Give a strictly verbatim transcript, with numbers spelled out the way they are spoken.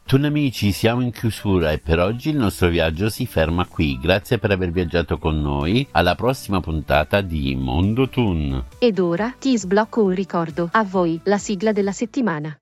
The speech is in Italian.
Toon amici, siamo in chiusura e per oggi il nostro viaggio si ferma qui. Grazie per aver viaggiato con noi. Alla prossima puntata di Mondo Toon. Ed ora ti sblocco un ricordo. A voi la sigla della settimana.